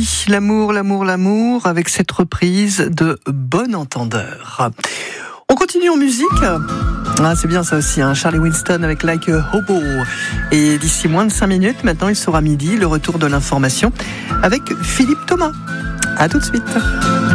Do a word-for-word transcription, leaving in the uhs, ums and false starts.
midi. L'amour, l'amour, l'amour, avec cette reprise de Bon Entendeur. On continue en musique. Ah, c'est bien ça aussi, hein. Charlie Winston avec Like a Hobo. Et d'ici moins de cinq minutes, maintenant il sera midi, le retour de l'information avec Philippe Thomas. À tout de suite.